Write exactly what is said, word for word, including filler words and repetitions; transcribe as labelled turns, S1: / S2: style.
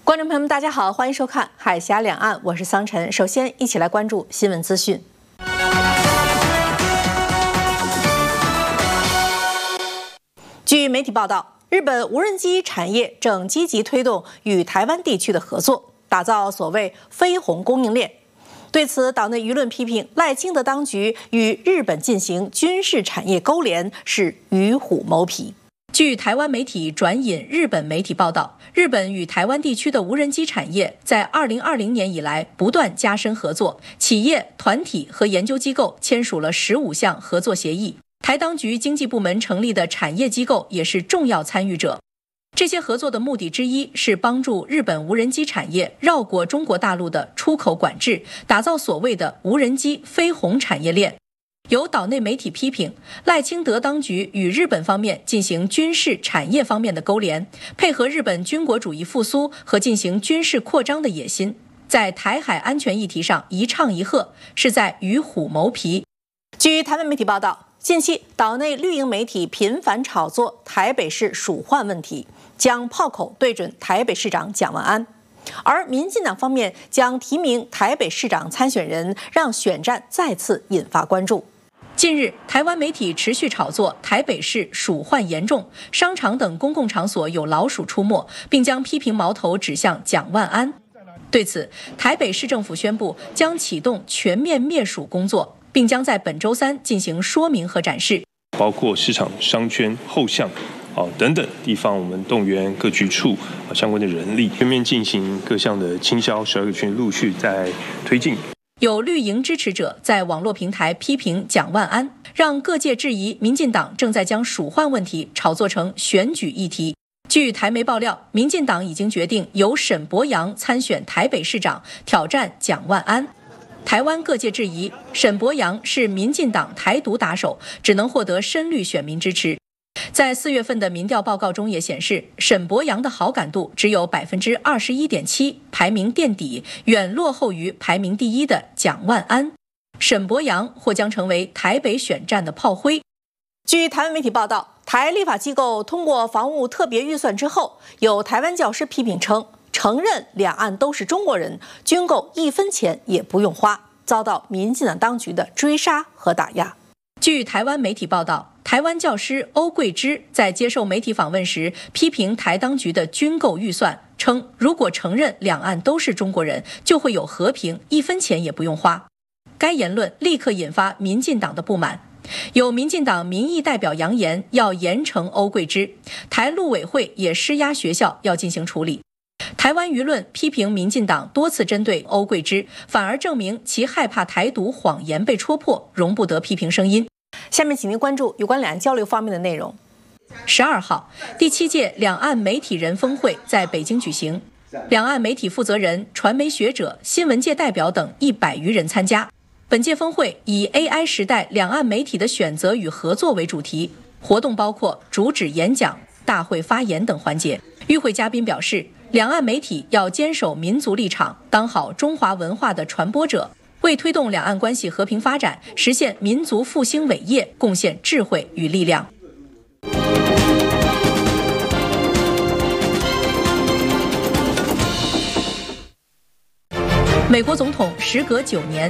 S1: 观众朋友们，大家好，欢迎收看《海峡两岸》，我是桑晨。首先，一起来关注新闻资讯。据媒体报道，日本无人机产业正积极推动与台湾地区的合作，打造所谓“飞鸿供应链”。对此，岛内舆论批评赖清德当局与日本进行军事产业勾连是与虎谋皮。据台湾媒体转引日本媒体报道，日本与台湾地区的无人机产业在二零二零年以来不断加深合作，企业、团体和研究机构签署了十五项合作协议。台当局经济部门成立的产业机构也是重要参与者。这些合作的目的之一是帮助日本无人机产业绕过中国大陆的出口管制，打造所谓的无人机飞鸿产业链。有岛内媒体批评赖清德当局与日本方面进行军事产业方面的勾连，配合日本军国主义复苏和进行军事扩张的野心，在台海安全议题上一唱一和，是在与虎谋皮。据台湾媒体报道，近期岛内绿营媒体频繁炒作台北市鼠患问题，将炮口对准台北市长蒋万安。而民进党方面将提名台北市长参选人，让选战再次引发关注。近日，台湾媒体持续炒作台北市鼠患严重，商场等公共场所有老鼠出没，并将批评矛头指向蒋万安。对此，台北市政府宣布将启动全面灭鼠工作，并将在本周三进行说明和展示，
S2: 包括市场、商圈、后巷哦等等地方，我们动员各局处啊相关的人力，全面进行各项的清消，十二个区陆续在推进。
S1: 有绿营支持者在网络平台批评蒋万安，让各界质疑民进党正在将鼠患问题炒作成选举议题。据台媒爆料，民进党已经决定由沈伯洋参选台北市长，挑战蒋万安。台湾各界质疑沈伯洋是民进党台独打手，只能获得深绿选民支持。在四月份的民调报告中也显示，沈伯洋的好感度只有 百分之二十一点七， 排名垫底，远落后于排名第一的蒋万安。沈伯洋或将成为台北选战的炮灰。据台湾媒体报道，台立法机构通过防务特别预算之后，有台湾教师批评称，承认两岸都是中国人，军购一分钱也不用花，遭到民进党当局的追杀和打压。据台湾媒体报道，台湾教师欧桂芝在接受媒体访问时批评台当局的军购预算，称如果承认两岸都是中国人，就会有和平，一分钱也不用花。该言论立刻引发民进党的不满，有民进党民意代表扬言要严惩欧桂芝，台陆委会也施压学校要进行处理。台湾舆论批评民进党多次针对欧桂芝，反而证明其害怕台独谎言被戳破，容不得批评声音。下面请您关注有关两岸交流方面的内容。十二号，第七届两岸媒体人峰会在北京举行，两岸媒体负责人、传媒学者、新闻界代表等一百余人参加。本届峰会以 A I 时代两岸媒体的选择与合作为主题，活动包括主旨演讲、大会发言等环节。与会嘉宾表示，两岸媒体要坚守民族立场，当好中华文化的传播者，为推动两岸关系和平发展，实现民族复兴伟业贡献智慧与力量。美国总统时隔九年